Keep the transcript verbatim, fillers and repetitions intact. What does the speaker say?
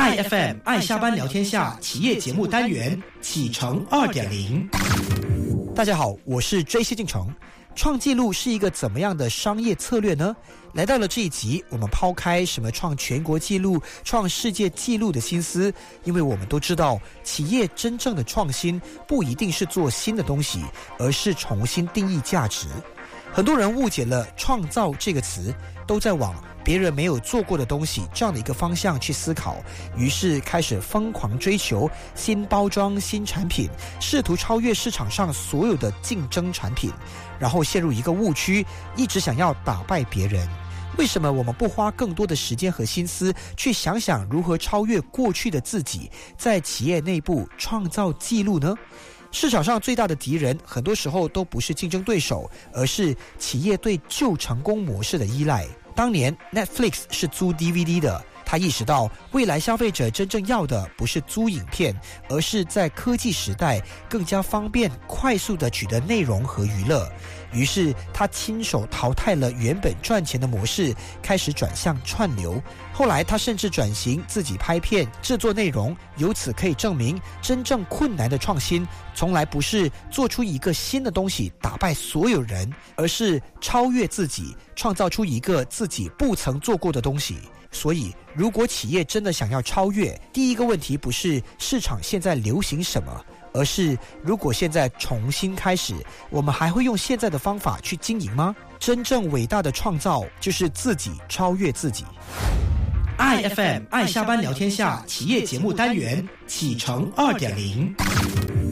I F M 爱下班聊天下企业节目单元启程 二点零。 大家好，我是 J C 进程。创纪录是一个怎么样的商业策略呢？来到了这一集，我们抛开什么创全国纪录、创世界纪录的心思，因为我们都知道，企业真正的创新不一定是做新的东西，而是重新定义价值。很多人误解了创造这个词，都在往别人没有做过的东西这样的一个方向去思考，于是开始疯狂追求新包装、新产品，试图超越市场上所有的竞争产品，然后陷入一个误区，一直想要打败别人。为什么我们不花更多的时间和心思去想想如何超越过去的自己，在企业内部创造纪录呢？市场上最大的敌人很多时候都不是竞争对手，而是企业对旧成功模式的依赖。当年 Netflix 是租 D V D 的，他意识到未来消费者真正要的不是租影片，而是在科技时代更加方便快速地取得内容和娱乐。于是他亲手淘汰了原本赚钱的模式，开始转向串流。后来他甚至转型自己拍片制作内容，由此可以证明真正困难的创新从来不是做出一个新的东西打败所有人，而是超越自己，创造出一个自己不曾做过的东西。所以如果企业真的想要超越，第一个问题不是市场现在流行什么，而是如果现在重新开始，我们还会用现在的方法去经营吗？真正伟大的创造就是自己超越自己。 I F M 爱下班聊天下企业节目单元启程 二点零。